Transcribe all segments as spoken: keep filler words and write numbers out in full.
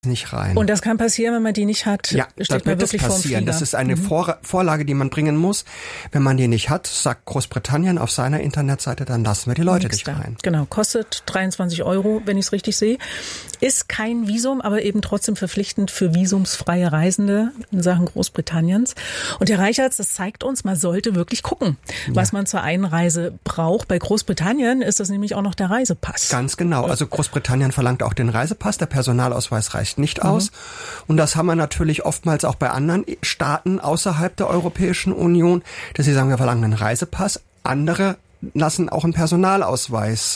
nicht rein. Und das kann passieren, wenn man die nicht hat, ja, steht man wirklich vorm Flieger. Das ist eine mhm. Vor- Vorlage, die man bringen muss. Wenn man die nicht hat, sagt Großbritannien auf seiner Internetseite, dann lassen wir die Leute Nix nicht da. rein. Genau, kostet dreiundzwanzig Euro, wenn ich es richtig sehe. Ist kein Visum, aber eben trotzdem verpflichtend für visumsfreie Reisende in Sachen Großbritanniens. Und Herr Reichertz, das zeigt uns, man sollte wirklich gucken, ja. was man zur Einreise braucht. Bei Großbritannien ist das nämlich auch noch der Reisepass. Ganz genau. Also Großbritannien verlangt auch den Reisepass, der Personalausweis reicht nicht aus. Mhm. Und das haben wir natürlich oftmals auch bei anderen Staaten außerhalb der Europäischen Union, dass sie sagen, wir verlangen einen Reisepass. Andere lassen auch einen Personalausweis.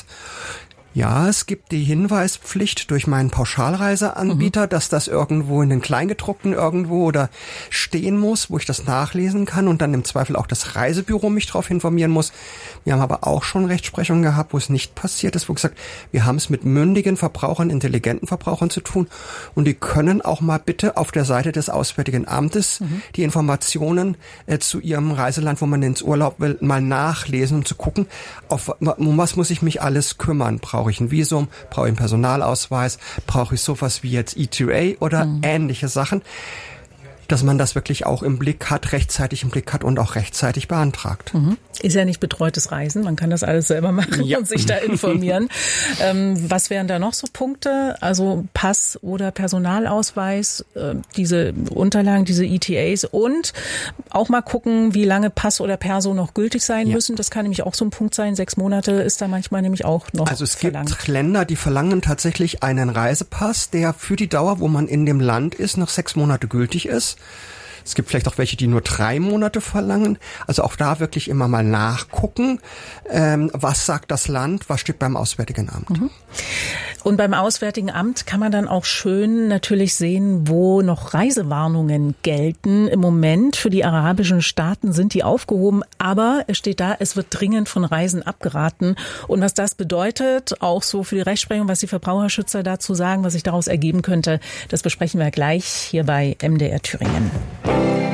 Ja, es gibt die Hinweispflicht durch meinen Pauschalreiseanbieter, mhm. dass das irgendwo in den Kleingedruckten irgendwo oder stehen muss, wo ich das nachlesen kann und dann im Zweifel auch das Reisebüro mich darauf informieren muss. Wir haben aber auch schon Rechtsprechung gehabt, wo es nicht passiert ist, wo gesagt, wir haben es mit mündigen Verbrauchern, intelligenten Verbrauchern zu tun und die können auch mal bitte auf der Seite des Auswärtigen Amtes mhm. die Informationen äh, zu ihrem Reiseland, wo man ins Urlaub will, mal nachlesen und zu gucken, auf um was muss ich mich alles kümmern. Brauche ich ein Visum, brauche ich einen Personalausweis, brauche ich sowas wie jetzt E T A oder mhm. ähnliche Sachen, dass man das wirklich auch im Blick hat, rechtzeitig im Blick hat und auch rechtzeitig beantragt. Mhm. Ist ja nicht betreutes Reisen, man kann das alles selber machen ja. und sich da informieren. ähm, was wären da noch so Punkte? Also Pass oder Personalausweis, äh, diese Unterlagen, diese E T As und auch mal gucken, wie lange Pass oder Perso noch gültig sein ja. müssen. Das kann nämlich auch so ein Punkt sein. Sechs Monate ist da manchmal nämlich auch noch Also es verlangt. gibt Länder, die verlangen tatsächlich einen Reisepass, der für die Dauer, wo man in dem Land ist, noch sechs Monate gültig ist. Es gibt vielleicht auch welche, die nur drei Monate verlangen. Also auch da wirklich immer mal nachgucken, ähm, was sagt das Land, was steht beim Auswärtigen Amt. Mhm. Und beim Auswärtigen Amt kann man dann auch schön natürlich sehen, wo noch Reisewarnungen gelten. Im Moment für die arabischen Staaten sind die aufgehoben, aber es steht da, es wird dringend von Reisen abgeraten. Und was das bedeutet, auch so für die Rechtsprechung, was die Verbraucherschützer dazu sagen, was sich daraus ergeben könnte, das besprechen wir gleich hier bei M D R Thüringen.